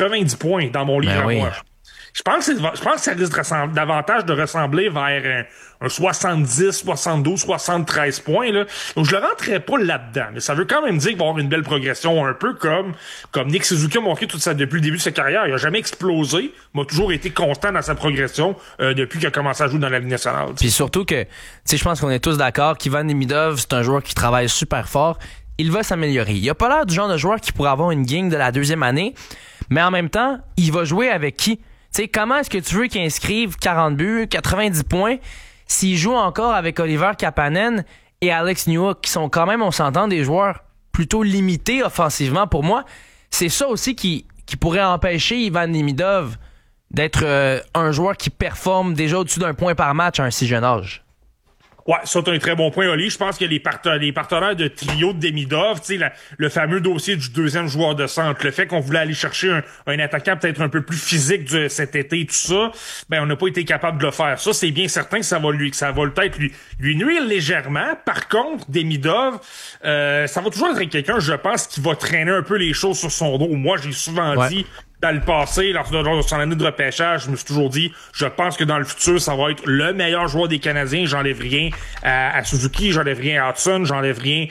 90 points dans mon livre à oui. moi. Je pense que ça risque davantage de ressembler vers un 70, 72, 73 points, là. Donc, je le rentrerai pas là-dedans. Mais ça veut quand même dire qu'il va y avoir une belle progression, un peu comme Nick Suzuki a montré depuis le début de sa carrière. Il a jamais explosé, mais a toujours été constant dans sa progression, depuis qu'il a commencé à jouer dans la Ligue nationale. Puis surtout que, tu sais, je pense qu'on est tous d'accord qu'Ivan Demidov, c'est un joueur qui travaille super fort. Il va s'améliorer. Il a pas l'air du genre de joueur qui pourrait avoir une gang de la deuxième année, mais en même temps, il va jouer avec qui? Tu sais, comment est-ce que tu veux qu'il inscrive 40 buts, 90 points, s'il joue encore avec Oliver Kapanen et Alex Newhook, qui sont quand même, on s'entend, des joueurs plutôt limités offensivement? Pour moi, c'est ça aussi qui pourrait empêcher Ivan Demidov d'être un joueur qui performe déjà au-dessus d'un point par match à un si jeune âge. Ouais, ça c'est un très bon point, Oli. Je pense que les partenaires de trio de Demidov, tu sais, le fameux dossier du deuxième joueur de centre, le fait qu'on voulait aller chercher un attaquant peut-être un peu plus physique cet été et tout ça, ben on n'a pas été capable de le faire. Ça, c'est bien certain que ça va peut-être lui nuire légèrement. Par contre, Demidov, ça va toujours être quelqu'un, je pense, qui va traîner un peu les choses sur son dos. Moi, j'ai souvent dit dans le passé, lors de son année de repêchage, je me suis toujours dit, je pense que dans le futur, ça va être le meilleur joueur des Canadiens. J'enlève rien à Suzuki, j'enlève rien à Hudson, j'enlève rien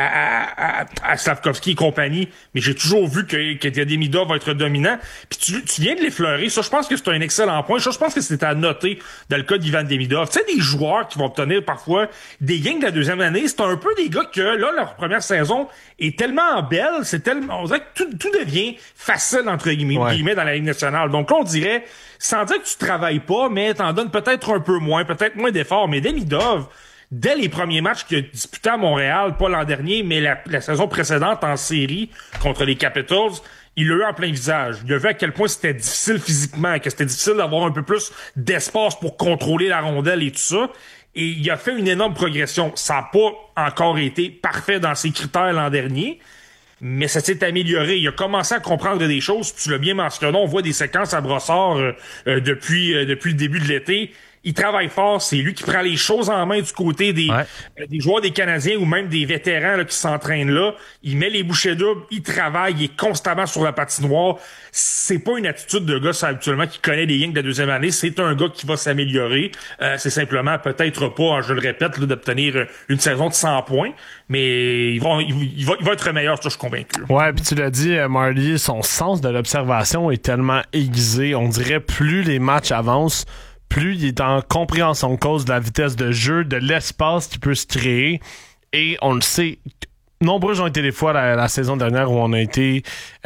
à Slavkovski et compagnie. Mais j'ai toujours vu que Demidov va être dominant. Puis tu viens de l'effleurer. Ça, je pense que c'est un excellent point. Ça, je pense que c'est à noter dans le cas d'Ivan Demidov. Tu sais, des joueurs qui vont obtenir parfois des gains de la deuxième année, c'est un peu des gars que, là, leur première saison est tellement belle, on dirait que tout devient facile, entre guillemets, dans la Ligue nationale. Donc là, on dirait, sans dire que tu travailles pas, mais t'en donnes peut-être un peu moins, peut-être moins d'efforts. Mais Demidov, dès les premiers matchs qu'il a disputés à Montréal, pas l'an dernier, mais la saison précédente en série contre les Capitals, il l'a eu en plein visage. Il a vu à quel point c'était difficile physiquement, que c'était difficile d'avoir un peu plus d'espace pour contrôler la rondelle et tout ça. Et il a fait une énorme progression. Ça n'a pas encore été parfait dans ses critères l'an dernier, mais ça s'est amélioré. Il a commencé à comprendre des choses. Tu l'as bien mentionné, on voit des séquences à Brossard depuis le début de l'été. Il travaille fort, c'est lui qui prend les choses en main du côté des joueurs des Canadiens ou même des vétérans là, qui s'entraînent là. Il met les bouchées doubles, il travaille, il est constamment sur la patinoire. C'est pas une attitude de gars habituellement qui connaît les lignes de la deuxième année. C'est un gars qui va s'améliorer. C'est simplement peut-être pas, je le répète, là, d'obtenir une saison de 100 points, mais il va être meilleur, ça je suis convaincu. Ouais, puis tu l'as dit, Marley, son sens de l'observation est tellement aiguisé. On dirait plus les matchs avancent, plus il est en compréhension de cause de la vitesse de jeu, de l'espace qui peut se créer. Et on le sait, nombreux ont été les fois la saison dernière où on a été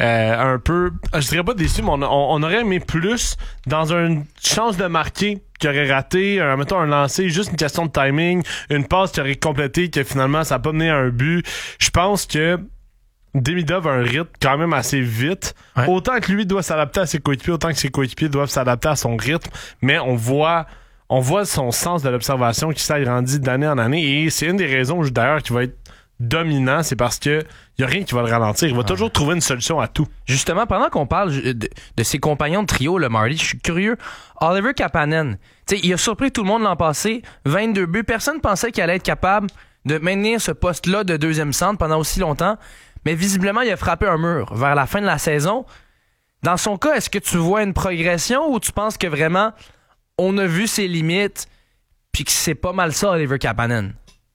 un peu, je dirais pas déçus, mais on aurait aimé plus dans une chance de marquer qui aurait raté, mettons un lancer, juste une question de timing, une passe qui aurait complété, que finalement ça n'a pas mené à un but. Je pense que Demidov a un rythme quand même assez vite. Ouais. Autant que lui doit s'adapter à ses coéquipiers, autant que ses coéquipiers doivent s'adapter à son rythme. Mais on voit son sens de l'observation qui s'agrandit d'année en année. Et c'est une des raisons, d'ailleurs, qu'il va être dominant, c'est parce que y a rien qui va le ralentir. Il va toujours trouver une solution à tout. Justement, pendant qu'on parle de ses compagnons de trio, le Marty, je suis curieux. Oliver Kapanen, il a surpris tout le monde l'an passé. 22 buts. Personne pensait qu'il allait être capable de maintenir ce poste-là de deuxième centre pendant aussi longtemps. Mais visiblement, il a frappé un mur vers la fin de la saison. Dans son cas, est-ce que tu vois une progression ou tu penses que vraiment on a vu ses limites puis que c'est pas mal ça, Oliver Kapanen?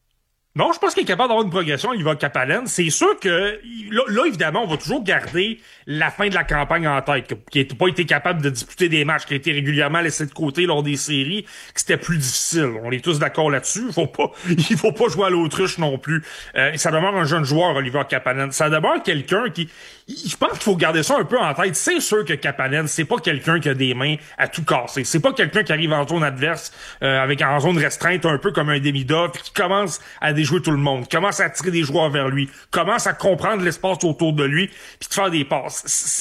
Non, je pense qu'il est capable d'avoir une progression, Oliver Kapanen. C'est sûr que, là, évidemment, on va toujours garder la fin de la campagne en tête, qui n'a pas été capable de disputer des matchs, qui a été régulièrement laissé de côté lors des séries, que c'était plus difficile. On est tous d'accord là-dessus. Il faut pas jouer à l'autruche non plus. Ça demeure un jeune joueur, Oliver Kapanen. Ça demeure quelqu'un qui, je pense qu'il faut garder ça un peu en tête. C'est sûr que Kapanen, c'est pas quelqu'un qui a des mains à tout casser. C'est pas quelqu'un qui arrive en zone adverse, en zone restreinte, un peu comme un Demidov, puis qui commence à déjouer tout le monde, commence à attirer des joueurs vers lui, commence à comprendre l'espace autour de lui, puis de faire des passes.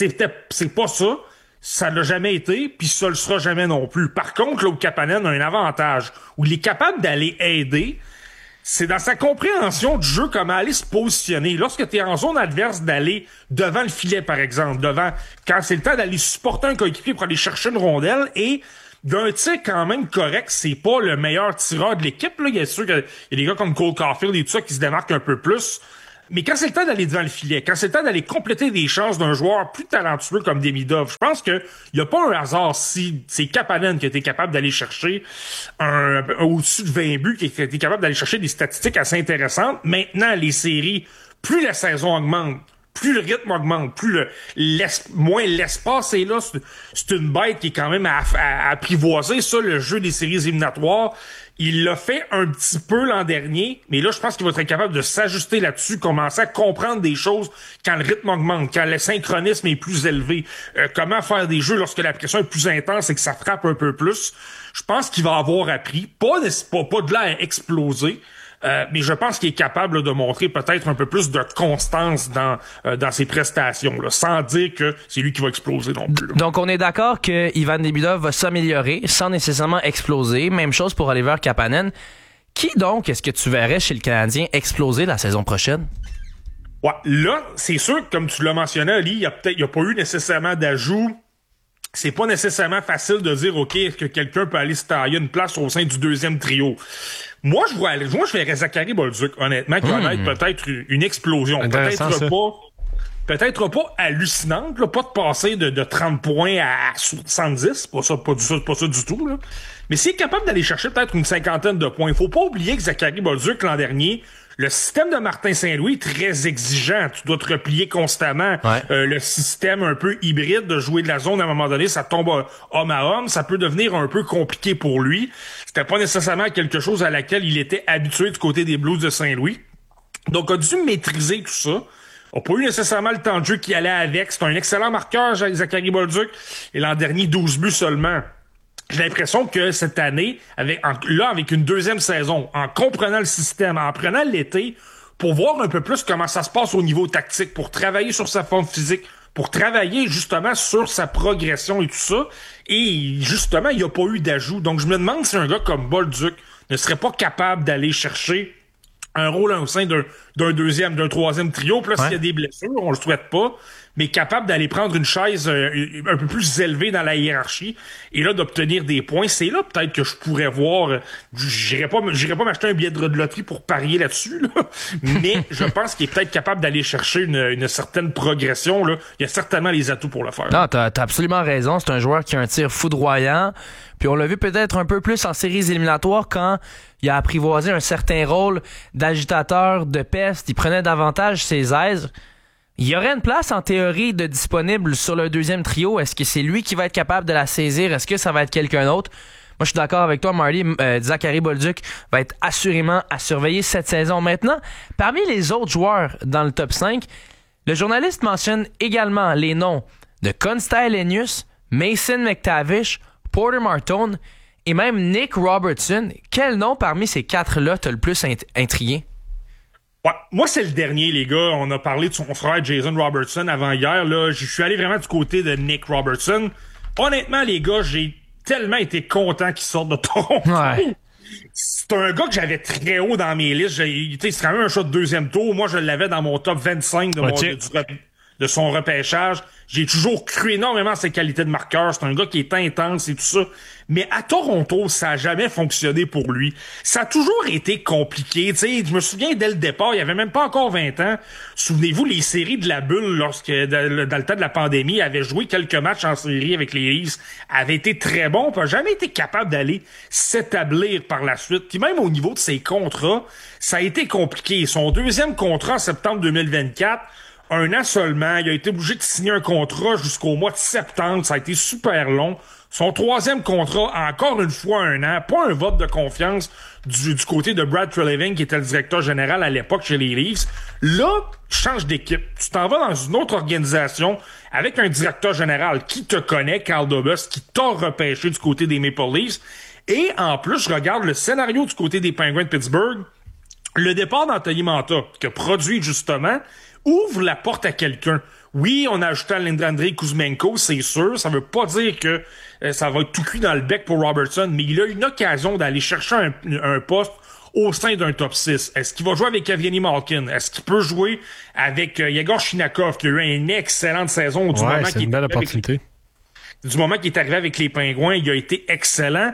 C'est pas ça. Ça l'a jamais été, puis ça le sera jamais non plus. Par contre, là où Kapanen a un avantage, où il est capable d'aller aider, c'est dans sa compréhension du jeu, comment aller se positionner. Lorsque tu es en zone adverse, d'aller devant le filet, par exemple, quand c'est le temps d'aller supporter un coéquipier pour aller chercher une rondelle, et d'un tir quand même correct, c'est pas le meilleur tireur de l'équipe, là. Il y a sûr qu'il y a des gars comme Cole Caulfield et tout ça qui se démarquent un peu plus. Mais quand c'est le temps d'aller devant le filet, quand c'est le temps d'aller compléter des chances d'un joueur plus talentueux comme Demidov, je pense que y a pas un hasard si c'est Kapanen qui a été capable d'aller chercher au-dessus de 20 buts, qui a été capable d'aller chercher des statistiques assez intéressantes. Maintenant, les séries, plus la saison augmente, plus le rythme augmente, plus moins l'espace est là. C'est une bête qui est quand même à apprivoiser. Ça, le jeu des séries éliminatoires, il l'a fait un petit peu l'an dernier, mais là, je pense qu'il va être capable de s'ajuster là-dessus, commencer à comprendre des choses quand le rythme augmente, quand le synchronisme est plus élevé, comment faire des jeux lorsque la pression est plus intense et que ça frappe un peu plus. Je pense qu'il va avoir appris, pas de là à exploser, mais je pense qu'il est capable de montrer peut-être un peu plus de constance dans ses prestations, là, sans dire que c'est lui qui va exploser non plus. Là. Donc, on est d'accord que Ivan Demidov va s'améliorer sans nécessairement exploser. Même chose pour Oliver Kapanen. Qui donc est-ce que tu verrais chez le Canadien exploser la saison prochaine? Ouais, là, c'est sûr que comme tu l'as mentionné, Ali, il y a pas eu nécessairement d'ajout. C'est pas nécessairement facile de dire, OK, est-ce que quelqu'un peut aller se tailler une place au sein du deuxième trio? Moi, je verrais Zachary Bolduc, honnêtement, qui va être peut-être une explosion. Peut-être pas hallucinante, là, pas de passer de 30 points à 70, pas ça du tout, là. Mais s'il est capable d'aller chercher peut-être une cinquantaine de points, il faut pas oublier que Zachary Bolduc, l'an dernier, le système de Martin Saint-Louis est très exigeant. Tu dois te replier constamment. Ouais. Le système un peu hybride de jouer de la zone, à un moment donné, ça tombe homme à homme. Ça peut devenir un peu compliqué pour lui. C'était pas nécessairement quelque chose à laquelle il était habitué du côté des Blues de Saint-Louis. Donc, a dû maîtriser tout ça. A pas eu nécessairement le temps de jeu qui allait avec. C'est un excellent marqueur, Zachary Bolduc. Et l'an dernier, 12 buts seulement. J'ai l'impression que cette année, avec une deuxième saison, en comprenant le système, en prenant l'été, pour voir un peu plus comment ça se passe au niveau tactique, pour travailler sur sa forme physique, pour travailler justement sur sa progression et tout ça, et justement, il n'y a pas eu d'ajout. Donc, je me demande si un gars comme Bolduc ne serait pas capable d'aller chercher un rôle au sein d'un deuxième, d'un troisième trio. Puis là, s'il y a des blessures, on le souhaite pas, mais capable d'aller prendre une chaise un peu plus élevée dans la hiérarchie et là d'obtenir des points. C'est là peut-être que je pourrais voir. J'irais pas m'acheter un billet de loterie pour parier là-dessus, là. Mais je pense qu'il est peut-être capable d'aller chercher une certaine progression, là. Il y a certainement les atouts pour le faire. Non, t'as absolument raison. C'est un joueur qui a un tir foudroyant. Puis on l'a vu peut-être un peu plus en séries éliminatoires quand il a apprivoisé un certain rôle d'agitateur, de peste. Il prenait davantage ses aises. Il y aurait une place en théorie de disponible sur le deuxième trio. Est-ce que c'est lui qui va être capable de la saisir? Est-ce que ça va être quelqu'un d'autre? Moi, je suis d'accord avec toi, Marty. Zachary Bolduc va être assurément à surveiller cette saison. Maintenant, parmi les autres joueurs dans le top 5, le journaliste mentionne également les noms de Konsta Helenius, Mason McTavish, Porter Martone et même Nick Robertson. Quel nom parmi ces quatre-là t'as le plus intrigué? Ouais, moi, c'est le dernier, les gars. On a parlé de son frère Jason Robertson avant hier. Là, je suis allé vraiment du côté de Nick Robertson. Honnêtement, les gars, j'ai tellement été content qu'il sorte de Toronto. Ouais. C'est un gars que j'avais très haut dans mes listes. C'est quand même un choix de deuxième tour. Moi, je l'avais dans mon top 25 de son repêchage. J'ai toujours cru énormément à ses qualités de marqueur. C'est un gars qui est intense et tout ça. Mais à Toronto, ça a jamais fonctionné pour lui. Ça a toujours été compliqué. T'sais, je me souviens, dès le départ, il avait même pas encore 20 ans. Souvenez-vous, les séries de la bulle, dans le temps de la pandémie, il avait joué quelques matchs en série avec les Leafs, avait été très bon, puis n'a jamais été capable d'aller s'établir par la suite. Puis même au niveau de ses contrats, ça a été compliqué. Son deuxième contrat en septembre 2024, 1 an seulement, il a été obligé de signer un contrat jusqu'au mois de septembre, ça a été super long. Son troisième contrat, encore une fois 1 an, pas un vote de confiance du côté de Brad Treliving, qui était le directeur général à l'époque chez les Leafs. Là, change d'équipe. Tu t'en vas dans une autre organisation avec un directeur général qui te connaît, Carl Dubas, qui t'a repêché du côté des Maple Leafs. Et en plus, je regarde le scénario du côté des Penguins de Pittsburgh. Le départ d'Anthony Mantha, que produit justement, ouvre la porte à quelqu'un. Oui, on a ajouté à Andrei Kuzmenko, c'est sûr. Ça veut pas dire que ça va être tout cuit dans le bec pour Robertson, mais il a une occasion d'aller chercher un poste au sein d'un top 6. Est-ce qu'il va jouer avec Evgeny Malkin? Est-ce qu'il peut jouer avec Yegor Shinakov, qui a eu une excellente saison du moment c'est une belle opportunité. Du moment qu'il est arrivé avec les Pingouins, il a été excellent.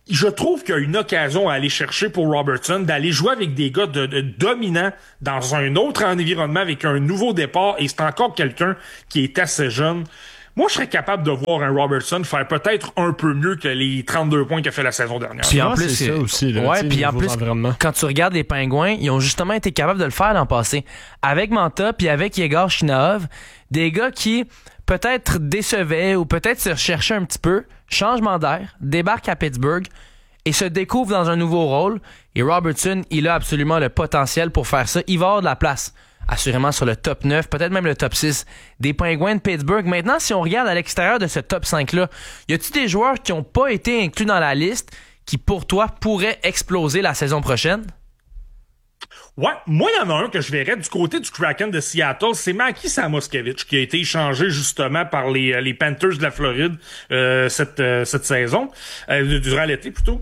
je trouve qu'il y a une occasion à aller chercher pour Robertson, d'aller jouer avec des gars de dominants dans un autre environnement avec un nouveau départ, et c'est encore quelqu'un qui est assez jeune. Moi, je serais capable de voir un Robertson faire peut-être un peu mieux que les 32 points qu'il a fait la saison dernière. Puis en plus, c'est ça aussi, là, ouais, puis en plus, quand tu regardes les Pingouins, ils ont justement été capables de le faire l'an passé. Avec Manta puis avec Yegor Chinaov, des gars qui peut-être décevaient ou peut-être se cherchaient un petit peu, changement d'air, débarquent à Pittsburgh et se découvrent dans un nouveau rôle. Et Robertson, il a absolument le potentiel pour faire ça. Il va avoir de la place, assurément, sur le top 9, peut-être même le top 6 des Penguins de Pittsburgh. Maintenant, si on regarde à l'extérieur de ce top 5-là, y a-t-il des joueurs qui n'ont pas été inclus dans la liste qui, pour toi, pourraient exploser la saison prochaine? Ouais, moi, il y en a un que je verrais du côté du Kraken de Seattle, c'est Maki Samoskevich, qui a été échangé justement par les Panthers de la Floride cette saison, durant l'été plutôt.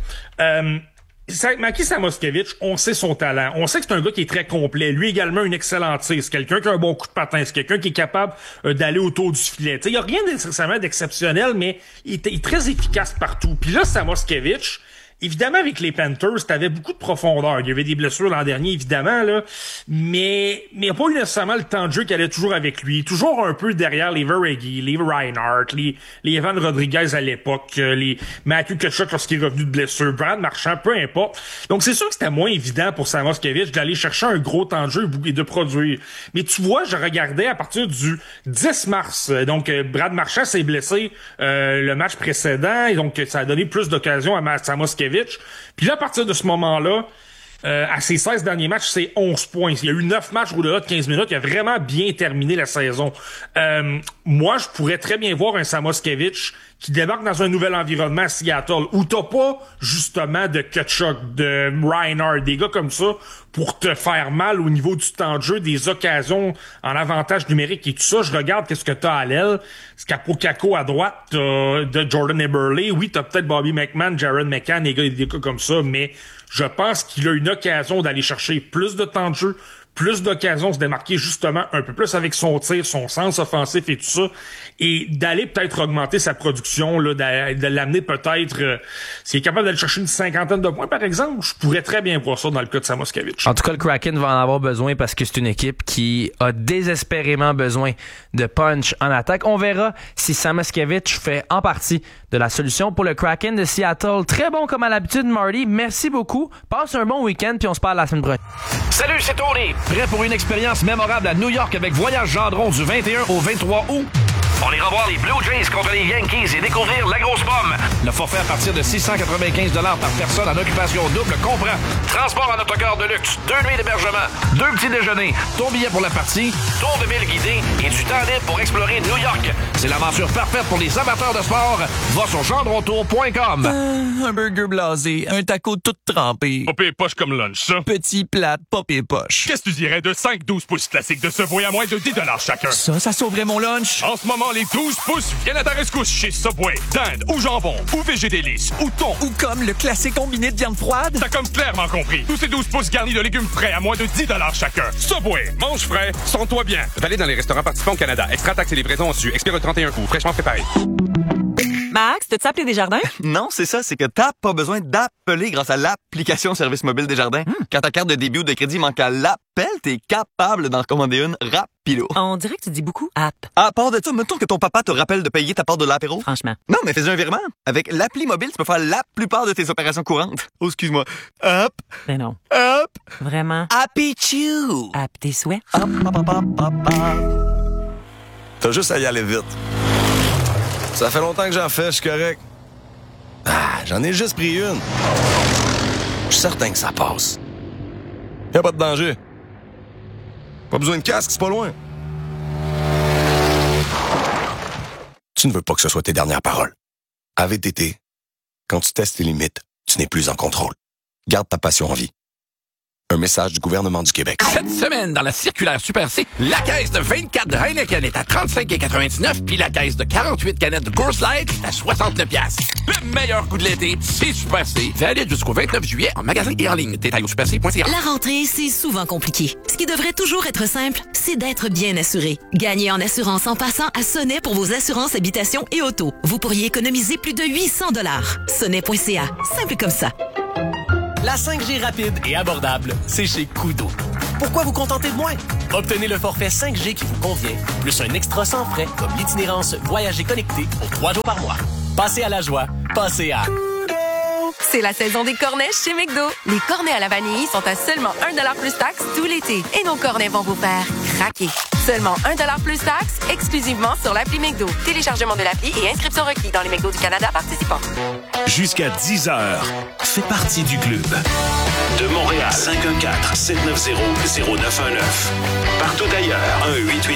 Maki Samoskevich, on sait son talent. On sait que c'est un gars qui est très complet. Lui également, une excellente tir. C'est quelqu'un qui a un bon coup de patin. C'est quelqu'un qui est capable d'aller autour du filet. Il y a rien nécessairement d'exceptionnel, mais il est très efficace partout. Puis là, Samoskevich, évidemment, avec les Panthers, t'avais beaucoup de profondeur. Il y avait des blessures l'an dernier, évidemment, là. Mais il n'y a pas eu nécessairement le temps de jeu qui allait toujours avec lui. Toujours un peu derrière les Verhaeghe, les Reinhardt, les Evan Rodriguez à l'époque, les Matthew Tkachuk lorsqu'il est revenu de blessure, Brad Marchand, peu importe. Donc, c'est sûr que c'était moins évident pour Samoskevich d'aller chercher un gros temps de jeu et de produire. Mais tu vois, je regardais à partir du 10 mars. Donc, Brad Marchand s'est blessé le match précédent. Et donc, ça a donné plus d'occasions à Samoskevich. Puis là, à partir de ce moment-là, à ses 16 derniers matchs, c'est 11 points. Il y a eu 9 matchs au-delà de 15 minutes. Il a vraiment bien terminé la saison. Moi, je pourrais très bien voir un Samoskevich qui débarque dans un nouvel environnement à Seattle, où t'as pas, justement, de Tkachuk, de Reinhardt, des gars comme ça, pour te faire mal au niveau du temps de jeu, des occasions en avantage numérique et tout ça. Je regarde qu'est-ce que t'as à l'aile. Kako à droite, t'as de Jordan Eberle. Oui, t'as peut-être Bobby McMahon, Jared McCann, des gars comme ça, mais je pense qu'il a une occasion d'aller chercher plus de temps de jeu, plus d'occasions de se démarquer justement un peu plus avec son tir, son sens offensif et tout ça, et d'aller peut-être augmenter sa production, là, de l'amener peut-être, s'il est capable d'aller chercher une 50aine de points par exemple, je pourrais très bien voir ça dans le cas de Samoskevich. En tout cas, le Kraken va en avoir besoin parce que c'est une équipe qui a désespérément besoin de punch en attaque. On verra si Samoskevich fait en partie de la solution pour le Kraken de Seattle. Très bon comme à l'habitude, Marty. Merci beaucoup. Passe un bon week-end puis on se parle la semaine prochaine. Salut, c'est Tony. Prêt pour une expérience mémorable à New York avec Voyage Gendron du 21 au 23 août? On ira voir les Blue Jays contre les Yankees et découvrir la grosse pomme. Le forfait à partir de 695 $ par personne en occupation double comprend transport en autocar de luxe, 2 nuits d'hébergement, 2 petits déjeuners, ton billet pour la partie, tour de ville guidé et du temps libre pour explorer New York. C'est l'aventure parfaite pour les amateurs de sport. Va sur gendrontour.com. Un burger blasé, un taco tout trempé. Pas pire poche comme lunch, ça. Petit plat, pas pire poche. Qu'est-ce que tu dirais de 5-12 pouces classiques de Subway à moins de 10 $ chacun? Ça sauverait mon lunch. En ce moment, les 12 pouces viennent à ta rescousse chez Subway. Dinde ou jambon ou végédélice ou thon. Ou comme le classique combiné de viande froide. T'as comme clairement compris. Tous ces 12 pouces garnis de légumes frais à moins de 10 $ chacun. Subway, mange frais, sens-toi bien. Valide dans les restaurants participants au Canada. Extra taxes et livraison au-dessus. Expire le 31 août. Fraîchement préparé. Max, t'as-tu appelé Desjardins? Non, c'est ça, c'est que t'as pas besoin d'appeler grâce à l'application Service mobile Desjardins. Quand ta carte de débit ou de crédit manque à l'appel, t'es capable d'en commander une rapido. On dirait que tu dis beaucoup app. À part de ça, mettons que ton papa te rappelle de payer ta part de l'apéro. Franchement. Non, mais fais un virement. Avec l'appli mobile, tu peux faire la plupart de tes opérations courantes. Oh, excuse-moi. Hop. Ben non. Hop. Vraiment. Happy Chew. App tes souhaits. Hop, hop, hop, hop, hop. T'as juste à y aller vite. Ça fait longtemps que j'en fais, je suis correct. J'en ai juste pris une. Je suis certain que ça passe. Y'a pas de danger. Pas besoin de casque, c'est pas loin. Tu ne veux pas que ce soit tes dernières paroles. À VTT, quand tu testes tes limites, tu n'es plus en contrôle. Garde ta passion en vie. Un message du gouvernement du Québec. Cette semaine, dans la circulaire Super C, la caisse de 24 de Heineken est à 35,99 puis la caisse de 48 canettes de Coors Light est à 69 $. Le meilleur coup de l'été, c'est Super C. Valide jusqu'au 29 juillet en magasin et en ligne. Détails au superc.ca. La rentrée, c'est souvent compliqué. Ce qui devrait toujours être simple, c'est d'être bien assuré. Gagnez en assurance en passant à Sonnet pour vos assurances habitation et auto. Vous pourriez économiser plus de 800 $. Sonnet.ca. Simple comme ça. La 5G rapide et abordable, c'est chez Koodo. Pourquoi vous contenter de moins? Obtenez le forfait 5G qui vous convient, plus un extra sans frais comme l'itinérance Voyager connecté pour 3 jours par mois. Passez à la joie, passez à... C'est la saison des cornets chez McDo. Les cornets à la vanille sont à seulement 1$ plus taxe tout l'été. Et nos cornets vont vous faire craquer. Seulement 1$ plus taxe, exclusivement sur l'appli McDo. Téléchargement de l'appli et inscription requis dans les McDo du Canada participants. Jusqu'à 10h, fais partie du club. De Montréal, 514-790-0919. Partout ailleurs,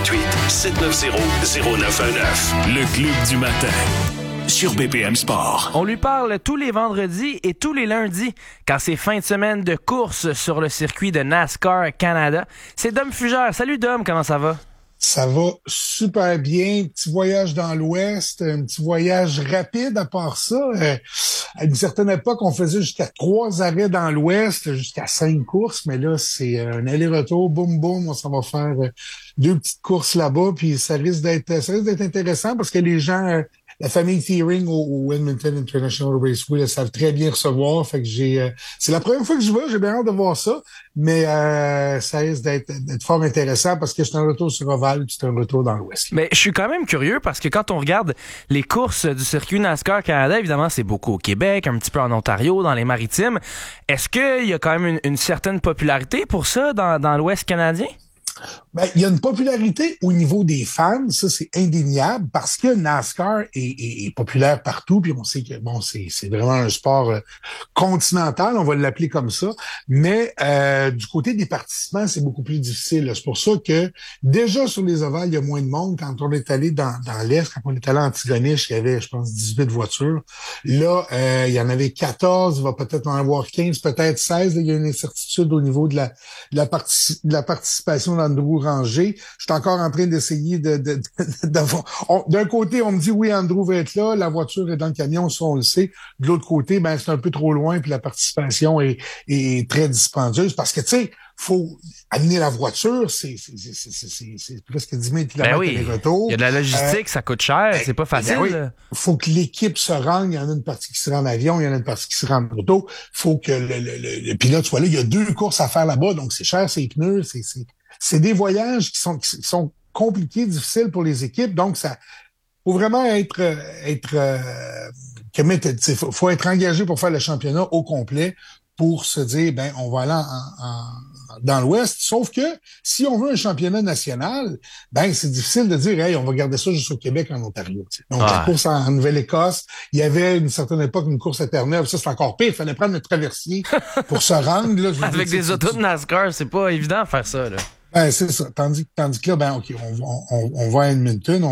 1-888-790-0919. Le club du matin. Sur BPM Sport. On lui parle tous les vendredis et tous les lundis quand c'est fin de semaine de course sur le circuit de NASCAR Canada. C'est Dom Fugère. Salut Dom, comment ça va? Ça va super bien. Petit voyage dans l'Ouest, un petit voyage rapide à part ça. À une certaine époque, on faisait jusqu'à 3 arrêts dans l'Ouest, jusqu'à 5 courses, mais là, c'est un aller-retour, boum, boum, on s'en va faire 2 petites courses là-bas, puis ça risque d'être intéressant parce que les gens... La famille Thiering au Edmonton International Raceway, savent très bien recevoir. Fait que c'est la première fois que je vais, j'ai bien hâte de voir ça. Mais ça risque d'être fort intéressant parce que c'est un retour sur Oval, c'est un retour dans l'Ouest. Mais je suis quand même curieux parce que quand on regarde les courses du circuit NASCAR Canada, évidemment, c'est beaucoup au Québec, un petit peu en Ontario, dans les Maritimes. Est-ce qu'il y a quand même une certaine popularité pour ça dans l'Ouest canadien? Ben, il y a une popularité au niveau des fans, ça c'est indéniable, parce que NASCAR est populaire partout, puis on sait que bon, c'est vraiment un sport continental, on va l'appeler comme ça, mais du côté des participants, c'est beaucoup plus difficile. C'est pour ça que déjà sur les ovales, il y a moins de monde. Quand on est allé dans l'Est, quand on est allé en Antigonish, il y avait, je pense, 18 voitures. Là, il y en avait 14, il va peut-être en avoir 15, peut-être 16. Là, il y a une incertitude au niveau de la participation d'Andrew Ranger. Je suis encore en train d'essayer d'un côté, on me dit oui, Andrew va être là, la voiture est dans le camion, ça on le sait. De l'autre côté, ben c'est un peu trop loin, puis la participation est très dispendieuse parce que tu sais, faut amener la voiture, c'est presque 10 000 km aller-retour. Il y a de la logistique, ça coûte cher, c'est pas facile. Oui. Faut que l'équipe se rende, il y en a une partie qui se rend en avion, il y en a une partie qui se rend en auto. Faut que le pilote soit là. Il y a 2 courses à faire là-bas, donc c'est cher, c'est pneus, c'est des voyages qui sont compliqués, difficiles pour les équipes, donc ça faut vraiment faut être engagé pour faire le championnat au complet pour se dire ben on va aller dans l'Ouest. Sauf que si on veut un championnat national, ben c'est difficile de dire hey on va garder ça juste au Québec, en Ontario. T'sais. Donc la course en Nouvelle-Écosse, il y avait une certaine époque une course à Terre-Neuve, ça c'est encore pire. Il fallait prendre le traversier pour se rendre. Là, avec des autos de NASCAR, c'est pas évident de faire ça là. Ben, c'est ça. Tandis que là, ben, OK, on va à Edmonton,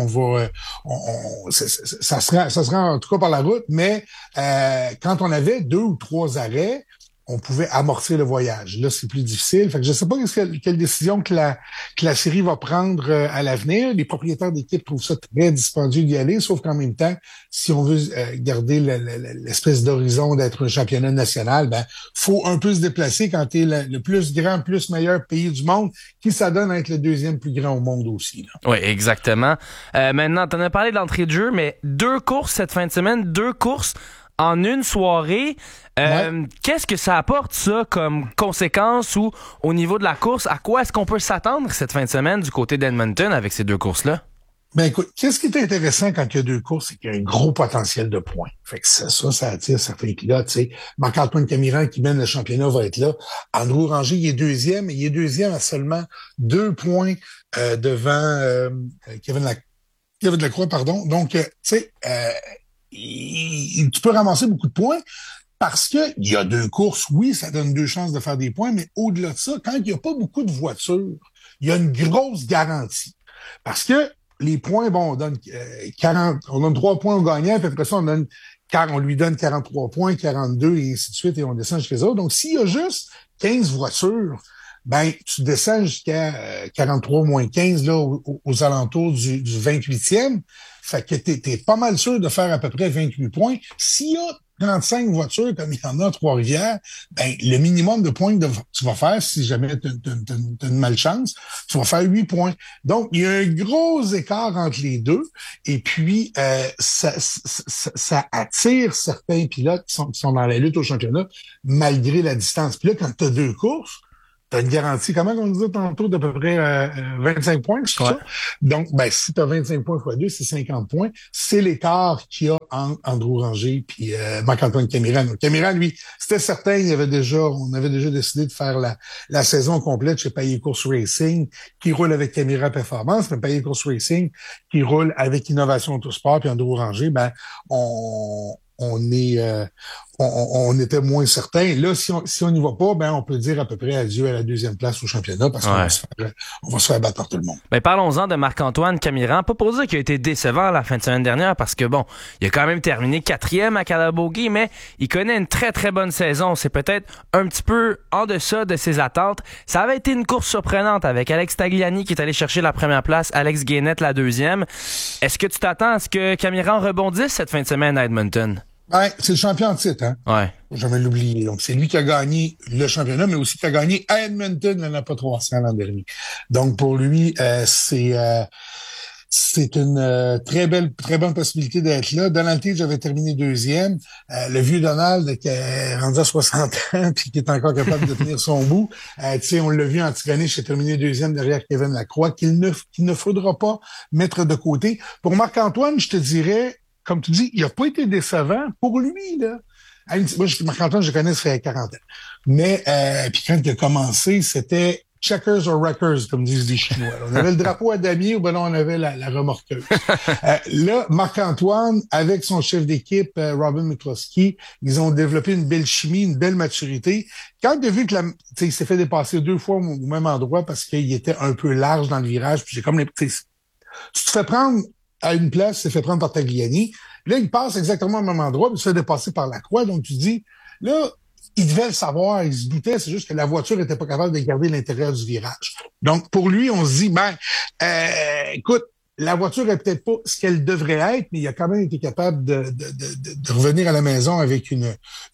ça se rend en tout cas par la route, mais, quand on avait 2 ou 3 arrêts, on pouvait amortir le voyage. Là, c'est plus difficile. Fait que je sais pas quelle décision que la série va prendre à l'avenir. Les propriétaires d'équipe trouvent ça très dispendieux d'y aller, sauf qu'en même temps, si on veut garder l'espèce d'horizon d'être un championnat national, ben faut un peu se déplacer quand t'es le plus grand, plus meilleur pays du monde, qui s'adonne à être le 2e plus grand au monde aussi. Là. Oui, exactement. Maintenant, t'en as parlé de l'entrée de jeu, mais 2 courses cette fin de semaine, 2 courses en une soirée. Qu'est-ce que ça apporte, ça, comme conséquence ou au niveau de la course? À quoi est-ce qu'on peut s'attendre cette fin de semaine du côté d'Edmonton avec ces 2 courses-là? Ben écoute, qu'est-ce qui est intéressant quand il y a 2 courses, c'est qu'il y a un gros potentiel de points. Fait que ça attire certains pilotes, tu sais. Marc-Antoine Camiran qui mène le championnat va être là. Andrew Ranger, il est 2e, et il est 2e à seulement 2 points devant Kevin Lacroix, pardon. Donc, tu sais, tu peux ramasser beaucoup de points parce que il y a 2 courses, oui, ça donne 2 chances de faire des points, mais au-delà de ça, quand il n'y a pas beaucoup de voitures, il y a une grosse garantie. Parce que les points, bon, on donne 3 points au gagnant, puis après ça, on lui donne 43 points, 42, et ainsi de suite, et on descend jusqu'à les autres. Donc, s'il y a juste 15 voitures, ben, tu descends jusqu'à 43 moins 15 là, aux alentours du 28e. Fait que t'es pas mal sûr de faire à peu près 28 points. S'il y a 35 voitures, comme il y en a à Trois-Rivières, ben, le minimum de points que tu vas faire, si jamais t'as une malchance, tu vas faire 8 points. Donc, il y a un gros écart entre les deux. Et puis, ça attire certains pilotes qui sont dans la lutte au championnat, malgré la distance. Puis là, quand tu as 2 courses, t'as une garantie, comment on disait tantôt, d'à peu près 25 points, c'est ça? Donc, ben, si t'as 25 points x 2, c'est 50 points. C'est l'écart qu'il y a entre Andrew Ranger puis Marc-Antoine Camiran. Donc, Camiran, lui, c'était certain, on avait déjà décidé de faire la saison complète chez Payet Course Racing, qui roule avec Camiran Performance, mais Payet Course Racing, qui roule avec Innovation Autosport puis Andrew Ranger, ben, on était moins certain. Là, si on n'y va pas, ben on peut dire à peu près adieu à la 2e place au championnat parce qu'on va se faire battre par tout le monde. Ben, parlons-en de Marc-Antoine Camiran. Pas pour dire qu'il a été décevant la fin de semaine dernière parce que bon, il a quand même terminé 4e à Calabogie, mais il connaît une très très bonne saison. C'est peut-être un petit peu en deçà de ses attentes. Ça avait été une course surprenante avec Alex Tagliani qui est allé chercher la première place, Alex Guénette la 2e. Est-ce que tu t'attends à ce que Camiran rebondisse cette fin de semaine à Edmonton? Ouais, c'est le champion en titre, hein? Ouais. Faut jamais l'oublier. Donc, c'est lui qui a gagné le championnat, mais aussi qui a gagné à Edmonton, il n'en a pas 300 l'an dernier. Donc, pour lui, c'est une très bonne possibilité d'être là. Donald Tige avait terminé 2e. Le vieux Donald, qui est rendu à 60 ans, puis qui est encore capable de tenir son bout. Tu sais, on l'a vu en Tigonish, il est terminé 2e derrière Kevin Lacroix, qu'il ne faudra pas mettre de côté. Pour Marc-Antoine, je te dirais, comme tu dis, il n'a pas été décevant pour lui, là. Moi, Marc-Antoine, je connais, ça fait 40 ans. Mais, puis quand il a commencé, c'était checkers or wreckers, comme disent les Chinois. On avait le drapeau à damier ou ben là, on avait la remorqueuse. Là, Marc-Antoine, avec son chef d'équipe, Robin McCloskey, ils ont développé une belle chimie, une belle maturité. Quand il a vu que il s'est fait dépasser 2 fois au même endroit parce qu'il était un peu large dans le virage, puis j'ai comme tu te fais prendre à une place, s'est fait prendre par Tagliani. Là, il passe exactement au même endroit, puis il se fait dépasser par Lacroix. Donc, tu dis, là, il devait le savoir, il se doutait, c'est juste que la voiture n'était pas capable de garder l'intérieur du virage. Donc, pour lui, on se dit, écoute, la voiture est peut-être pas ce qu'elle devrait être, mais il a quand même été capable de revenir à la maison avec une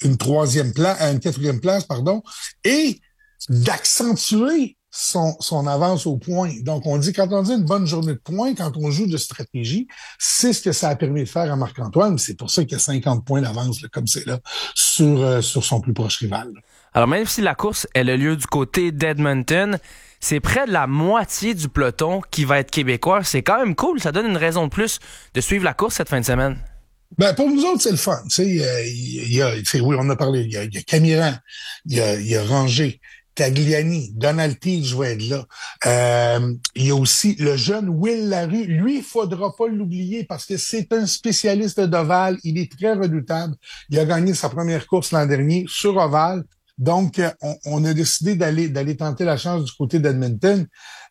4e place, pardon, et d'accentuer son avance au point. Donc, on dit, quand on dit une bonne journée de points, quand on joue de stratégie, c'est ce que ça a permis de faire à Marc-Antoine. C'est pour ça qu'il y a 50 points d'avance, là, comme c'est là, sur son plus proche rival. Alors, même si la course elle a lieu du côté d'Edmonton, c'est près de la moitié du peloton qui va être québécois. C'est quand même cool. Ça donne une raison de plus de suivre la course cette fin de semaine. Ben, pour nous autres, c'est le fun. Tu sais, oui, on a parlé. Il y a Camiran, il y a Ranger, Tagliani, Donald Tige va être là. Il y a aussi le jeune Will Larue. Lui, il faudra pas l'oublier parce que c'est un spécialiste d'ovale. Il est très redoutable. Il a gagné sa première course l'an dernier sur ovale. Donc, on a décidé d'aller tenter la chance du côté d'Edmonton.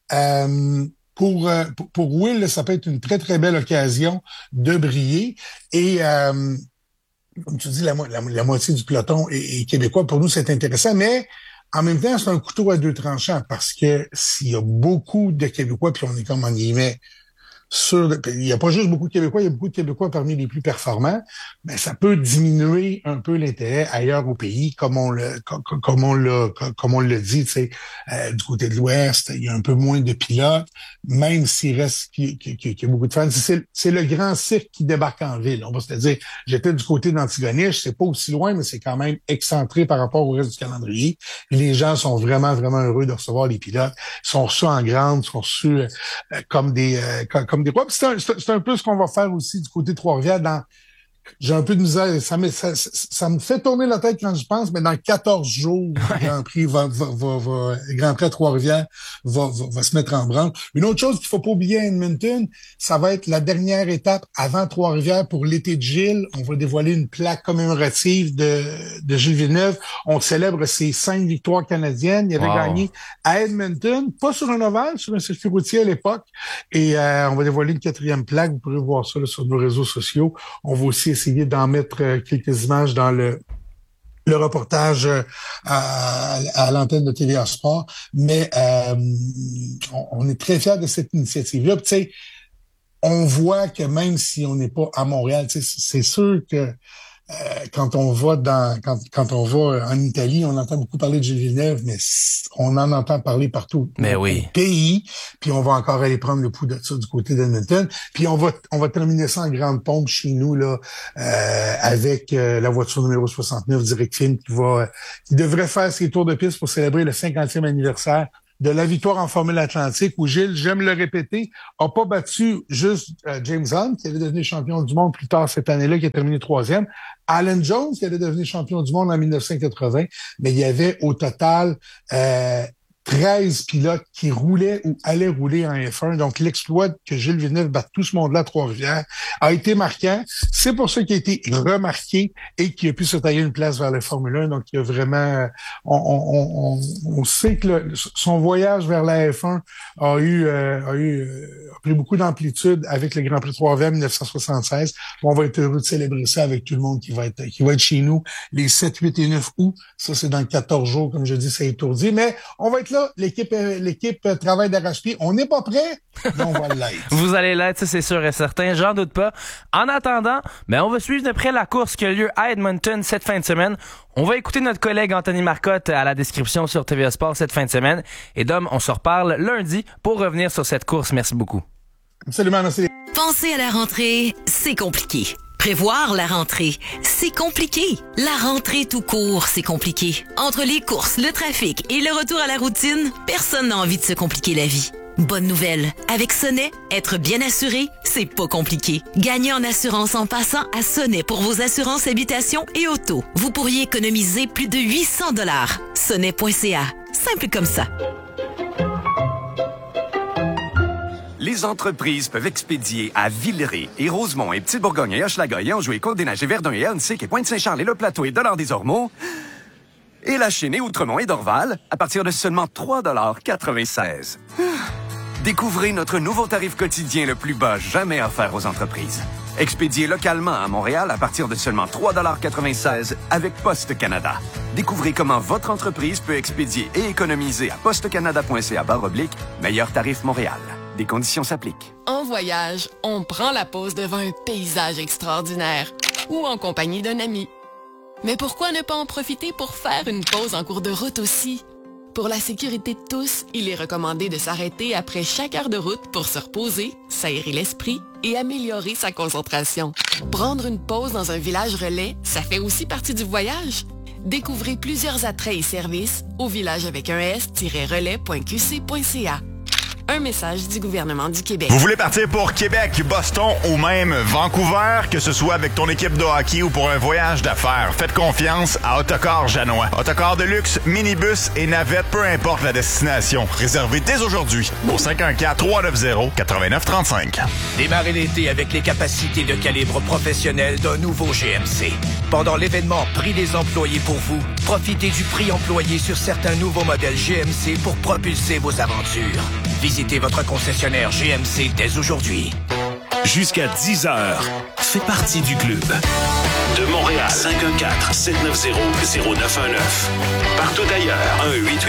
Pour Will, ça peut être une très, très belle occasion de briller. Et comme tu dis, la moitié du peloton est québécois. Pour nous, c'est intéressant, mais en même temps, c'est un couteau à 2 tranchants parce que s'il y a beaucoup de Québécois, puis on est comme en guillemets il n'y a pas juste beaucoup de Québécois, il y a beaucoup de Québécois parmi les plus performants, mais ça peut diminuer un peu l'intérêt ailleurs au pays, comme on le dit, tu sais, du côté de l'Ouest, il y a un peu moins de pilotes, même s'il reste qu'il y a beaucoup de fans. C'est le grand cirque qui débarque en ville. On va se dire, j'étais du côté d'Antigonish, c'est pas aussi loin, mais c'est quand même excentré par rapport au reste du calendrier. Et les gens sont vraiment, vraiment heureux de recevoir les pilotes. Ils sont reçus en grande, ils sont reçus comme des rois. C'est un peu ce qu'on va faire aussi du côté de Trois-Rivières. J'ai un peu de misère. Ça me fait tourner la tête quand je pense, mais dans 14 jours, le Grand Prix Grand Prix à Trois-Rivières va se mettre en branle. Une autre chose qu'il faut pas oublier à Edmonton, ça va être la dernière étape avant Trois-Rivières pour l'été de Gilles. On va dévoiler une plaque commémorative de Gilles Villeneuve. On célèbre ses 5 victoires canadiennes. Il avait gagné à Edmonton, pas sur un ovale, sur un circuit routier à l'époque. Et on va dévoiler une 4e plaque. Vous pourrez voir ça là, sur nos réseaux sociaux. On va aussi essayer d'en mettre quelques images dans le le reportage à l'antenne de TVA Sport, mais on est très fiers de cette initiative-là. Tu sais, on voit que même si on n'est pas à Montréal, c'est sûr que quand on va quand on va en Italie, on entend beaucoup parler de Gilles Villeneuve, mais on en entend parler partout au pays. Puis on va encore aller prendre le pouls de ça du côté d'Edmonton. Puis on va terminer ça en grande pompe chez nous là, avec la voiture numéro 69 Direct Film qui devrait faire ses tours de piste pour célébrer le 50e anniversaire de la victoire en Formule Atlantique où Gilles, j'aime le répéter, a pas battu juste James Hunt, qui allait devenir champion du monde plus tard cette année-là, qui a terminé 3e, Alan Jones, qui allait devenir champion du monde en 1980, mais il y avait au total 13 pilotes qui roulaient ou allaient rouler en F1. Donc, l'exploit que Gilles Villeneuve batte tout ce monde-là à Trois-Rivières a été marquant. C'est pour ça qu'il a été remarqué et qu'il a pu se tailler une place vers la Formule 1. Donc, il y a vraiment... On sait que son voyage vers la F1 a pris beaucoup d'amplitude avec le Grand Prix Trois-Rivières 1976. On va être heureux de célébrer ça avec tout le monde qui va être chez nous les 7, 8 et 9 août. Ça, c'est dans 14 jours, comme je dis, c'est étourdi. Mais on va être là. L'équipe travaille d'arrache-pied. On n'est pas prêt, mais on va l'être. Vous allez l'être, ça c'est sûr et certain, j'en doute pas. En attendant, on va suivre de près la course qui a lieu à Edmonton cette fin de semaine. On va écouter notre collègue Anthony Marcotte à la description sur TVA Sport cette fin de semaine. Et Dom, on se reparle lundi pour revenir sur cette course. Merci beaucoup. Absolument, merci. Penser à la rentrée, c'est compliqué. Prévoir la rentrée, c'est compliqué. La rentrée tout court, c'est compliqué. Entre les courses, le trafic et le retour à la routine, personne n'a envie de se compliquer la vie. Bonne nouvelle, avec Sonnet, être bien assuré, c'est pas compliqué. Gagnez en assurance en passant à Sonnet pour vos assurances habitation et auto. Vous pourriez économiser plus de 800 $. Sonnet.ca, simple comme ça. Les entreprises peuvent expédier à Villeray et Rosemont et Petite-Bourgogne et Hochelaga et Anjou et Côte-des-Neiges et Verdun et Huntsic et Pointe-Saint-Charles et Le Plateau et Dollard-des-Ormeaux et la Chênaie, Outremont et Dorval à partir de seulement 3,96 $. Découvrez notre nouveau tarif quotidien le plus bas jamais offert aux entreprises. Expédié localement à Montréal à partir de seulement 3,96 $ avec Poste Canada. Découvrez comment votre entreprise peut expédier et économiser à postecanada.ca/meilleur tarif Montréal. Des conditions s'appliquent. En voyage, on prend la pause devant un paysage extraordinaire ou en compagnie d'un ami. Mais pourquoi ne pas en profiter pour faire une pause en cours de route aussi? Pour la sécurité de tous, il est recommandé de s'arrêter après chaque heure de route pour se reposer, s'aérer l'esprit et améliorer sa concentration. Prendre une pause dans un village relais, ça fait aussi partie du voyage. Découvrez plusieurs attraits et services au village avec un s-relais.qc.ca. Un message du gouvernement du Québec. Vous voulez partir pour Québec, Boston ou même Vancouver, que ce soit avec ton équipe de hockey ou pour un voyage d'affaires, faites confiance à Autocar Janois. Autocar de luxe, minibus et navette, peu importe la destination. Réservez dès aujourd'hui au 514-390-8935. Démarrez l'été avec les capacités de calibre professionnel d'un nouveau GMC. Pendant l'événement Prix des employés pour vous, profitez du prix employé sur certains nouveaux modèles GMC pour propulser vos aventures. Visitez votre concessionnaire GMC dès aujourd'hui. Jusqu'à 10h, fais partie du club. De Montréal, 514-790-0919. Partout ailleurs,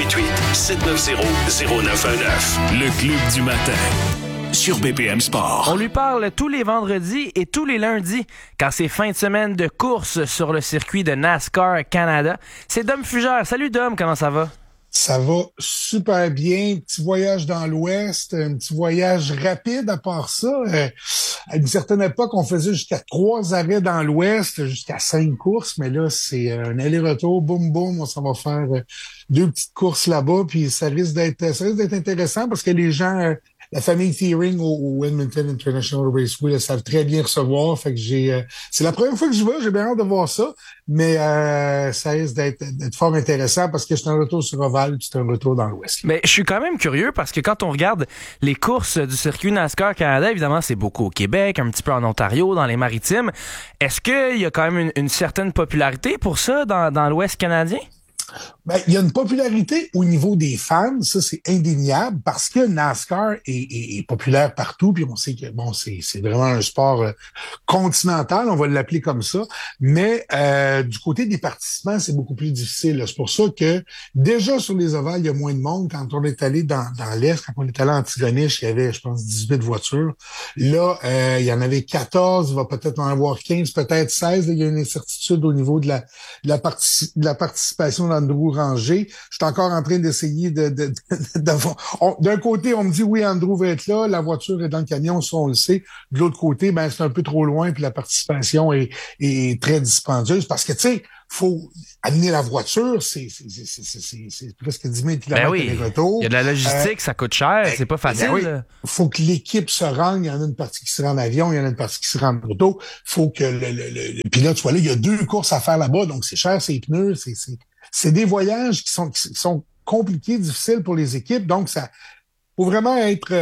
1-888-790-0919. Le club du matin. Sur BPM Sport. On lui parle tous les vendredis et tous les lundis quand c'est fin de semaine de course sur le circuit de NASCAR Canada. C'est Dom Fugère. Salut Dom, comment ça va? Ça va super bien. Petit voyage dans l'Ouest, un petit voyage rapide à part ça. À une certaine époque, on faisait jusqu'à 3 arrêts dans l'Ouest, jusqu'à 5 courses, mais là, c'est un aller-retour, boum, boum, on s'en va faire 2 petites courses là-bas, puis ça risque d'être intéressant parce que les gens... La famille Thiering au Edmonton International Raceway, là, savent très bien recevoir. Fait que c'est la première fois que je vais, j'ai bien hâte de voir ça. Mais ça risque d'être fort intéressant parce que c'est un retour sur Oval puis c'est un retour dans l'Ouest. Mais je suis quand même curieux parce que quand on regarde les courses du circuit NASCAR Canada, évidemment, c'est beaucoup au Québec, un petit peu en Ontario, dans les Maritimes. Est-ce qu'il y a quand même une certaine popularité pour ça dans l'Ouest canadien? Ben, il y a une popularité au niveau des fans, ça c'est indéniable, parce que NASCAR est populaire partout, puis on sait que bon, c'est vraiment un sport continental, on va l'appeler comme ça, mais du côté des participants, c'est beaucoup plus difficile. C'est pour ça que déjà sur les ovales, il y a moins de monde. Quand on est allé dans l'Est, quand on est allé en Antigonish, il y avait, je pense, 18 voitures. Là, il y en avait 14, il va peut-être en avoir 15, peut-être 16. Là, il y a une incertitude au niveau de la participation d'Andrew Ranger. Je suis encore en train d'essayer d'un côté, on me dit oui, Andrew va être là, la voiture est dans le camion, ça on le sait. De l'autre côté, ben c'est un peu trop loin, puis la participation est très dispendieuse parce que tu sais, faut amener la voiture, c'est presque 10 000 km aller-retour. Il y a de la logistique, ça coûte cher, c'est pas facile. Oui. Faut que l'équipe se rende, il y en a une partie qui se rend en avion, il y en a une partie qui se rend en auto. Faut que puis là, tu vois là, il y a 2 courses à faire là-bas, donc c'est cher, c'est pneus, c'est des voyages qui sont compliqués, difficiles pour les équipes, donc ça faut vraiment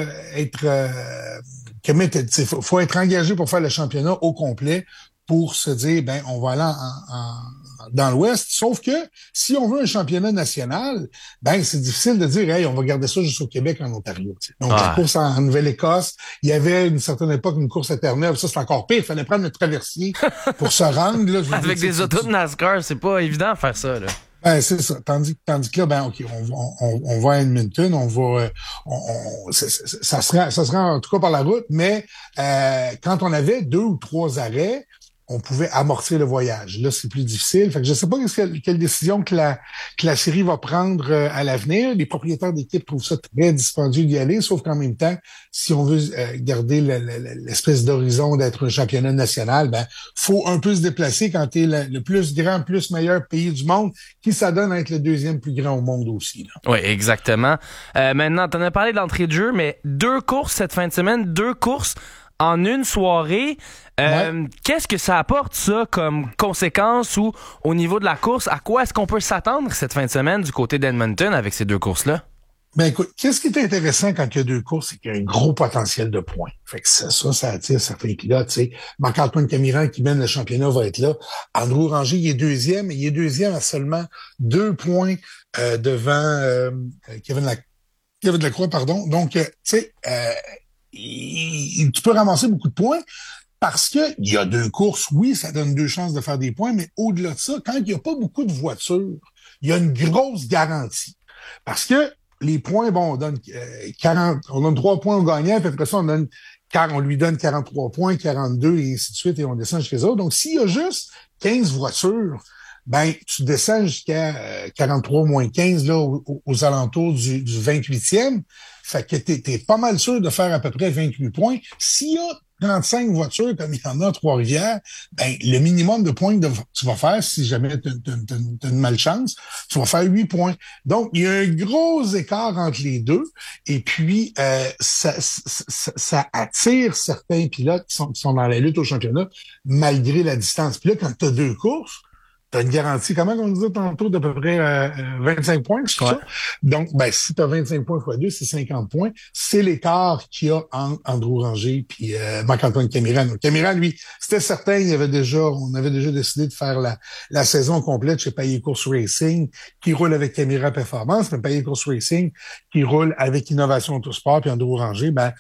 faut être engagé pour faire le championnat au complet pour se dire ben on va aller dans l'Ouest. Sauf que si on veut un championnat national, ben c'est difficile de dire hey on va garder ça juste au Québec, en Ontario. T'sais. Donc la course en Nouvelle-Écosse, il y avait une certaine époque une course à Terre-Neuve, ça c'est encore pire. Il fallait prendre le traversier pour se rendre. Là, avec des autos de NASCAR, c'est pas évident de faire ça. Là. Ben, c'est ça. Tandis que là, ben, OK, on va à Edmonton, ça sera en tout cas par la route, mais, quand on avait 2 ou 3 arrêts, on pouvait amortir le voyage. Là, c'est plus difficile. Fait que je sais pas quelle décision que la série va prendre à l'avenir. Les propriétaires d'équipe trouvent ça très dispendieux d'y aller, sauf qu'en même temps, si on veut garder l'espèce d'horizon d'être un championnat national, ben faut un peu se déplacer quand t'es le plus grand, plus meilleur pays du monde, qui s'adonne à être le 2e plus grand au monde aussi. Là. Oui, exactement. Maintenant, t'en as parlé d'entrée de jeu, mais 2 courses cette fin de semaine, 2 courses en une soirée. Qu'est-ce que ça apporte, ça, comme conséquence ou au niveau de la course? À quoi est-ce qu'on peut s'attendre cette fin de semaine du côté d'Edmonton avec ces 2 courses-là? Ben écoute, qu'est-ce qui est intéressant quand il y a 2 courses, c'est qu'il y a un gros potentiel de points. Fait que ça attire certains pilotes, tu sais. Marc-Antoine Camiran qui mène le championnat va être là. Andrew Ranger, il est 2e, et il est 2e à seulement 2 points devant Kevin Lacroix, pardon. Donc, tu sais, tu peux ramasser beaucoup de points parce que il y a 2 courses. Oui, ça donne 2 chances de faire des points, mais au-delà de ça, quand il n'y a pas beaucoup de voitures, il y a une grosse garantie. Parce que les points, bon, on donne 3 points au gagnant, puis après ça, on lui donne 43 points, 42, et ainsi de suite, et on descend jusqu'à les autres. Donc, s'il y a juste 15 voitures, ben, tu descends jusqu'à 43 moins 15, là, aux alentours du 28e. Fait que t'es pas mal sûr de faire à peu près 28 points. S'il y a 35 voitures, comme il y en a à Trois-Rivières, ben, le minimum de points que tu vas faire, si jamais t'as une malchance, tu vas faire 8 points. Donc, il y a un gros écart entre les deux. Et puis, ça attire certains pilotes qui sont dans la lutte au championnat, malgré la distance. Puis là, quand tu as 2 courses, tu as une garantie, comment on disait tantôt, d'à peu près 25 points, c'est ça? Donc, ben, si tu as 25 points x 2, c'est 50 points. C'est l'écart qu'il y a entre Andrew Ranger puis Marc-Antoine Camiran. Donc, Camiran, lui, c'était certain, on avait déjà décidé de faire la saison complète chez Payet Course Racing, qui roule avec Camiran Performance, mais Payet Course Racing, qui roule avec Innovation Autosport, puis Andrew Ranger, ben,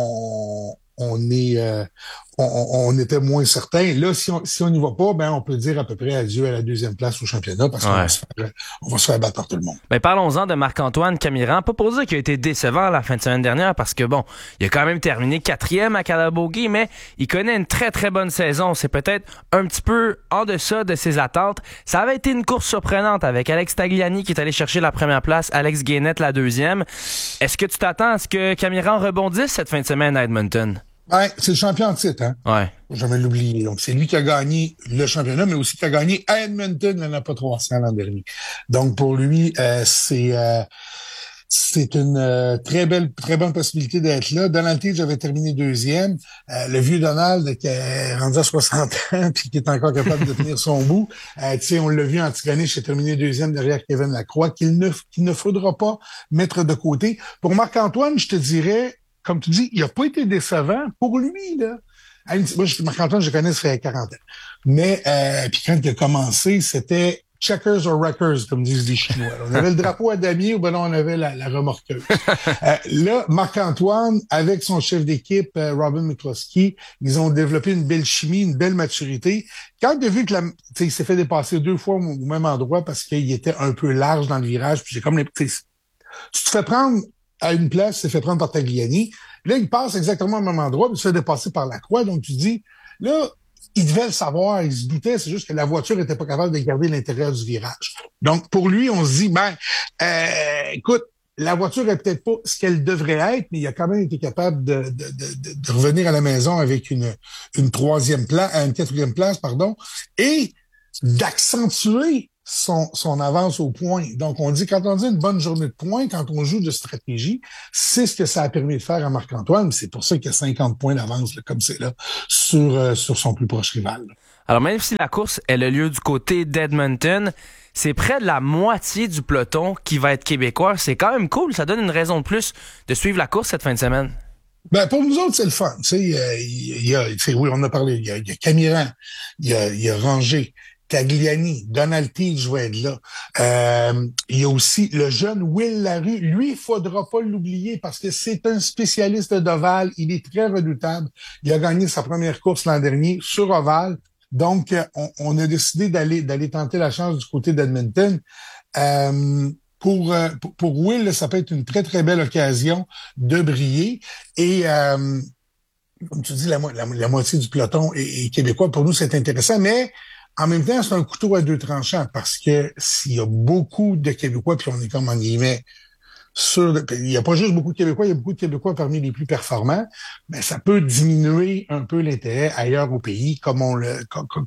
on était moins certain. Là, si on n'y va pas, ben on peut dire à peu près adieu à la 2e place au championnat parce qu'on va se faire battre par tout le monde. Ben, parlons-en de Marc-Antoine Camiran. Pas pour dire qu'il a été décevant la fin de semaine dernière parce que bon, il a quand même terminé 4e à Calabogie, mais il connaît une très très bonne saison. C'est peut-être un petit peu en deçà de ses attentes. Ça avait été une course surprenante avec Alex Tagliani qui est allé chercher la 1re place, Alex Guénette la 2e. Est-ce que tu t'attends à ce que Camiran rebondisse cette fin de semaine à Edmonton? Ouais, c'est le champion en titre, hein? Ouais. Faut jamais l'oublier. Donc, c'est lui qui a gagné le championnat, mais aussi qui a gagné à Edmonton l'année pas 300 l'an dernier. Donc, pour lui, c'est une très bonne possibilité d'être là. Donald Tige avait terminé 2e. Le vieux Donald, qui est rendu à 60 ans, puis qui est encore capable de tenir son bout. Tu sais, on l'a vu en Antigonish, il a terminé 2e derrière Kevin Lacroix, qu'il ne faudra pas mettre de côté. Pour Marc-Antoine, je te dirais, comme tu dis, il a pas été décevant pour lui, là. Moi, Marc-Antoine, je connais, ça fait 40 ans. Mais, puis quand il a commencé, c'était checkers or wreckers, comme disent les Chinois. On avait le drapeau à damier ou ben non, on avait la remorqueuse. Là, Marc-Antoine, avec son chef d'équipe, Robin McCloskey, ils ont développé une belle chimie, une belle maturité. Quand il a vu que il s'est fait dépasser 2 fois au même endroit parce qu'il était un peu large dans le virage, puis j'ai comme tu te fais prendre à une place, tu te fais prendre par Tagliani. Là, il passe exactement au même endroit, puis il se fait dépasser par Lacroix. Donc, tu dis, là, il devait le savoir, il se doutait, c'est juste que la voiture était pas capable de garder l'intérieur du virage. Donc, pour lui, on se dit, écoute, la voiture est peut-être pas ce qu'elle devrait être, mais il a quand même été capable de revenir à la maison avec une quatrième place, et d'accentuer son avance au point. Donc, on dit, quand on dit une bonne journée de points, quand on joue de stratégie, c'est ce que ça a permis de faire à Marc-Antoine. C'est pour ça qu'il y a 50 points d'avance, là, comme c'est là, sur son plus proche rival. Alors, même si la course elle a lieu du côté d'Edmonton, c'est près de la moitié du peloton qui va être québécois. C'est quand même cool. Ça donne une raison de plus de suivre la course cette fin de semaine. Pour nous autres, c'est le fun. Oui, on a parlé. Il y a Camiran, il y a Ranger, Tagliani, Donalty va être là. Il y a aussi le jeune Will Larue. Lui, il faudra pas l'oublier parce que c'est un spécialiste d'ovale. Il est très redoutable. Il a gagné sa première course l'an dernier sur ovale. Donc, on a décidé d'aller tenter la chance du côté d'Edmonton. Pour Will, ça peut être une très, très belle occasion de briller. Et comme tu dis, la moitié du peloton est québécois. Pour nous, c'est intéressant, mais en même temps, c'est un couteau à 2 tranchants parce que s'il y a beaucoup de Québécois, puis on est comme en guillemets il n'y a pas juste beaucoup de Québécois, il y a beaucoup de Québécois parmi les plus performants, mais ça peut diminuer un peu l'intérêt ailleurs au pays, comme on le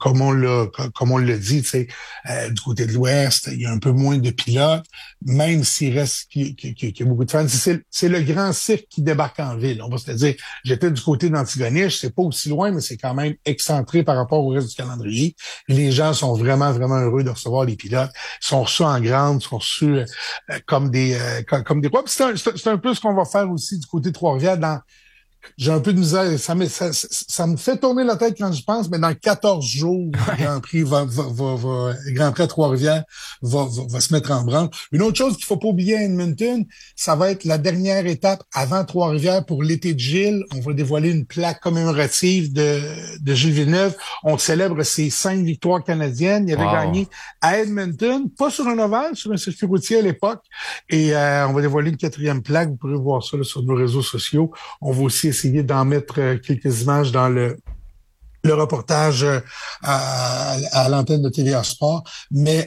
dit, tu sais, du côté de l'Ouest, il y a un peu moins de pilotes, même s'il reste qu'il y a beaucoup de fans. C'est le grand cirque qui débarque en ville. On va se le dire, j'étais du côté d'Antigonish, c'est pas aussi loin, mais c'est quand même excentré par rapport au reste du calendrier. Les gens sont vraiment, vraiment heureux de recevoir les pilotes. Ils sont reçus en grande, ils sont reçus comme des quoi. C'est un peu ce qu'on va faire aussi du côté de Trois-Rivières. J'ai un peu de misère. Ça me fait tourner la tête quand je pense, mais dans 14 jours, le Grand Prix Grand Prix à Trois-Rivières va se mettre en branle. Une autre chose qu'il faut pas oublier à Edmonton, ça va être la dernière étape avant Trois-Rivières pour l'été de Gilles. On va dévoiler une plaque commémorative de Gilles Villeneuve. On célèbre ses 5 victoires canadiennes. Il avait gagné à Edmonton, pas sur un ovale, sur un circuit routier à l'époque. Et on va dévoiler une 4e plaque. Vous pourrez voir ça là, sur nos réseaux sociaux. On va aussi essayer d'en mettre quelques images dans le reportage à l'antenne de TVA Sport, mais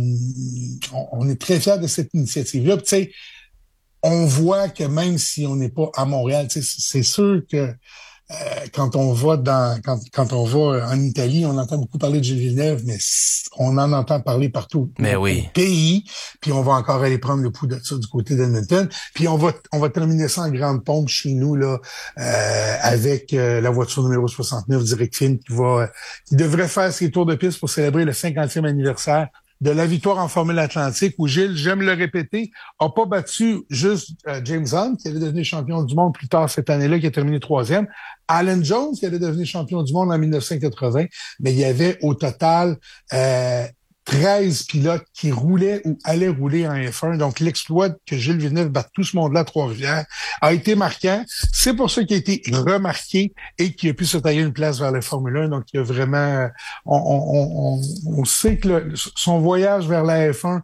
on est très fiers de cette initiative-là. Tu sais, on voit que même si on n'est pas à Montréal, c'est sûr que quand on va quand on va en Italie, on entend beaucoup parler de Gilles Villeneuve, mais on en entend parler partout au pays. Puis on va encore aller prendre le pouls de ça du côté d'Edmonton. Puis on va terminer ça en grande pompe chez nous là, avec la voiture numéro 69 Direct Film qui devrait faire ses tours de piste pour célébrer le 50e anniversaire de la victoire en Formule Atlantique où Gilles, j'aime le répéter, a pas battu juste James Hunt, qui allait devenir champion du monde plus tard cette année-là, qui a terminé 3e, Alan Jones, qui allait devenir champion du monde en 1980, mais il y avait au total 13 pilotes qui roulaient ou allaient rouler en F1. Donc, l'exploit que Gilles Villeneuve batte tout ce monde-là à Trois-Rivières a été marquant. C'est pour ça qu'il a été remarqué et qu'il a pu se tailler une place vers la Formule 1. Donc, il y a vraiment... On sait que son voyage vers la F1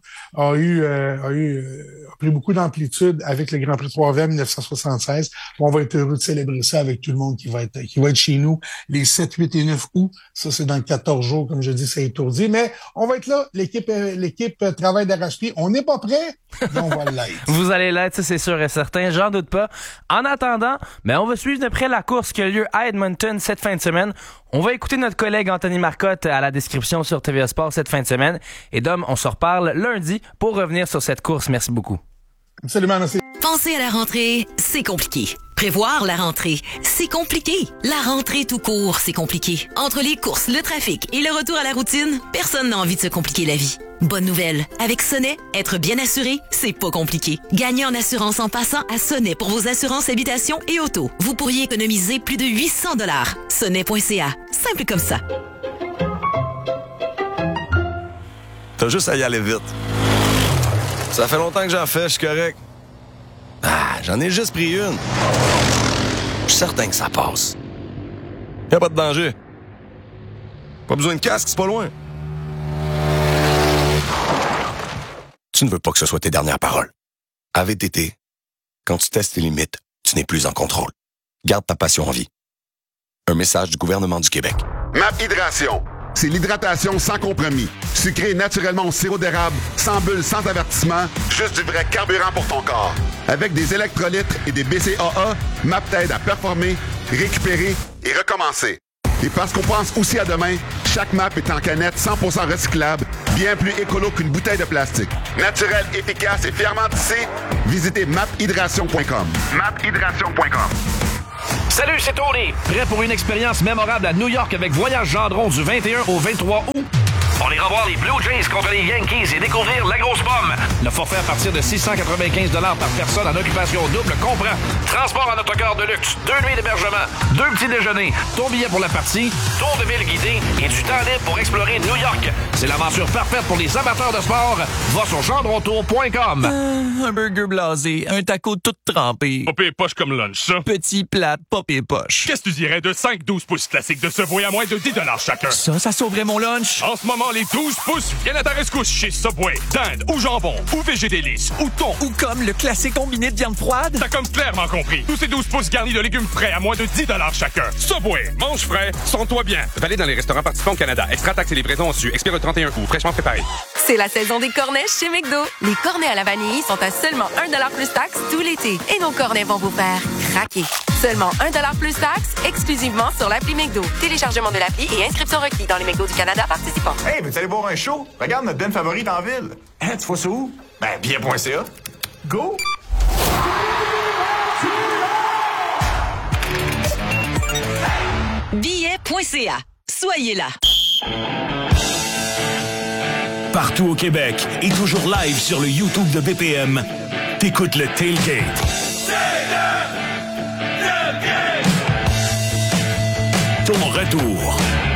a pris beaucoup d'amplitude avec le Grand Prix de Trois-Rivières 1976. On va être heureux de célébrer ça avec tout le monde qui va être chez nous les 7, 8 et 9 août. Ça, c'est dans 14 jours, comme je dis, c'est étourdi. Mais on va être là. L'équipe travaille d'arrache-pied. On n'est pas prêt, mais on va l'être. Vous allez l'être, ça c'est sûr et certain, j'en doute pas. En attendant, on va suivre de près la course qui a lieu à Edmonton cette fin de semaine. On va écouter notre collègue Anthony Marcotte à la description sur TVA Sport cette fin de semaine. Et Dom, on se reparle lundi pour revenir sur cette course. Merci beaucoup. Absolument, merci. Penser à la rentrée, c'est compliqué. Prévoir la rentrée, c'est compliqué. La rentrée tout court, c'est compliqué. Entre les courses, le trafic et le retour à la routine, personne n'a envie de se compliquer la vie. Bonne nouvelle, avec Sonnet, être bien assuré, c'est pas compliqué. Gagnez en assurance en passant à Sonnet pour vos assurances habitation et auto. Vous pourriez économiser plus de 800 $. Sonnet.ca, simple comme ça. T'as juste à y aller vite. Ça fait longtemps que j'en fais, je suis correct. J'en ai juste pris une. Je suis certain que ça passe. Y'a pas de danger. Pas besoin de casque, c'est pas loin. Tu ne veux pas que ce soit tes dernières paroles. À VTT, quand tu testes tes limites, tu n'es plus en contrôle. Garde ta passion en vie. Un message du gouvernement du Québec. MAP Hydration. C'est l'hydratation sans compromis. Sucré naturellement au sirop d'érable, sans bulles, sans avertissement, juste du vrai carburant pour ton corps. Avec des électrolytes et des BCAA, MAP t'aide à performer, récupérer et recommencer. Et parce qu'on pense aussi à demain, chaque MAP est en canette 100% recyclable, bien plus écolo qu'une bouteille de plastique. Naturel, efficace et fièrement tissé, visitez maphydration.com. maphydration.com. Salut, c'est Tony. Prêt pour une expérience mémorable à New York avec Voyage Gendron du 21 au 23 août? On ira voir les Blue Jays contre les Yankees et découvrir la grosse pomme. Le forfait à partir de 695 $ par personne en occupation double comprend transport en autocar de luxe, 2 nuits d'hébergement, 2 petits déjeuners, ton billet pour la partie, tour de ville guidé et du temps libre pour explorer New York. C'est l'aventure parfaite pour les amateurs de sport. Va sur gendrontour.com. Un burger blasé, un taco tout trempé. Popé poche comme lunch, ça. Petit plat, popé poche. Qu'est-ce que tu dirais de 5-12 pouces classiques de Subway à moins de 10 $ chacun? Ça sauverait mon lunch. En ce moment, les 12 pouces viennent à ta rescousse chez Subway. Dinde ou jambon, ou végétalis, ou thon. Ou comme le classique combiné de viande froide. T'as comme clairement compris. Tous ces 12 pouces garnis de légumes frais à moins de 10 $ chacun. Subway, mange frais, sens-toi bien. Valide dans les restaurants participants au Canada. Extra taxes et livraison au-dessus. Expire le 31 août. Fraîchement préparé. C'est la saison des cornets chez McDo. Les cornets à la vanille sont à seulement 1 $ plus taxe tout l'été. Et nos cornets vont vous faire craquer. Seulement 1 $ plus taxe, exclusivement sur l'appli McDo. Téléchargement de l'appli et inscription requis dans les McDo du Canada participants. Hey, veux-tu aller boire un show? Regarde notre den favorite en ville. Hein, tu vois ça où? Ben, bien.ca. Go! Billet.ca. Soyez là. Partout au Québec et toujours live sur le YouTube de BPM, t'écoutes le Tailgate. Ton retour.